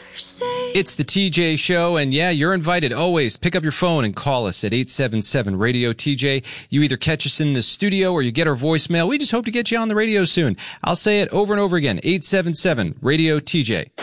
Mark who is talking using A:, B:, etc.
A: It's the TJ Show, and yeah, you're invited. Always pick up your phone and call us at 877-RADIO-TJ. You either catch us in the studio or you get our voicemail. We just hope to get you on the radio soon. I'll say it over and over again, 877-RADIO-TJ.